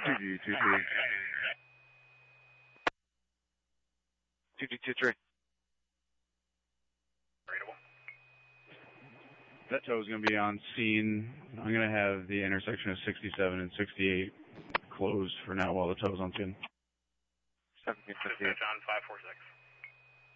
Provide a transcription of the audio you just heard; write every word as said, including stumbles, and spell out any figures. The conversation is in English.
two G two three. two G two three. That tow is going to be on scene. I'm going to have the intersection of sixty-seven and sixty-eight closed for now while the tow's on scene. seventeen fifty-eight. John five four six.